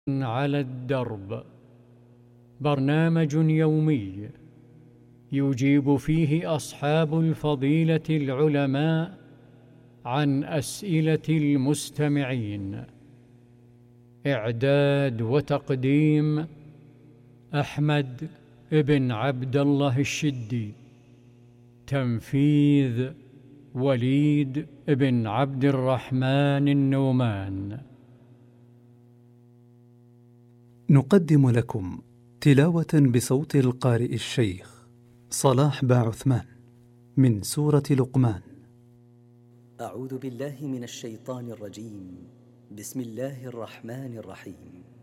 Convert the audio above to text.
على الدرب، برنامج يومي يجيب فيه أصحاب الفضيلة العلماء عن أسئلة المستمعين. إعداد وتقديم أحمد بن عبد الله الشدي. تنفيذ وليد بن عبد الرحمن النومان. نقدم لكم تلاوة بصوت القارئ الشيخ صلاح باعثمان من سورة لقمان. أعوذ بالله من الشيطان الرجيم. بسم الله الرحمن الرحيم.